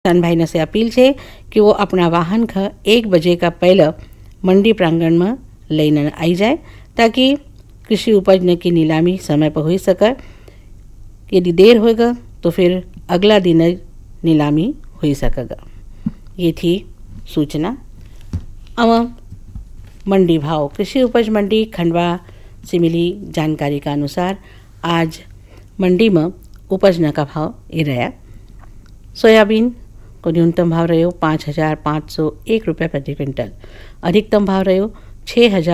किसान भाईने से अपील છે કે वो अपना वाहन 1 बजे का पहले मंडी प्रांगण में लઈને आई जाए ताकि कृषि उपज की नीलामी समय पर हो सके। यदि देर होगा तो फिर अगला दिन नीलामी हो सकेगा। ये थी सूचना। अब मंडी भाव। कृषि उपज मंडी खंडवा से मिली जानकारी के अनुसार आज मंडी में उपज का भाव ये रहा। सोयाबीन को न्यूनतम भाव रहो 5,501 रुपये प्रति क्विंटल, अधिकतम भाव रहो 6,000